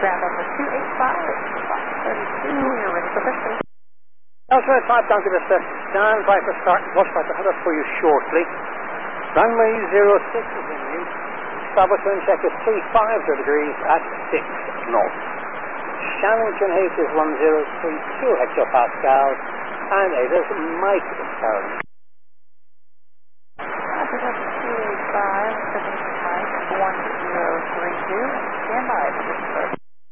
grab up a 285, 532, you're ready for pistol. Elsewhere, 5 down to Vista, stand by for start, watch by the header for you shortly. Runway 06 is in use, starboard turn check is 350 degrees at 6 knots. Shannington H is 1032 hectopascals, and it is Mike Current.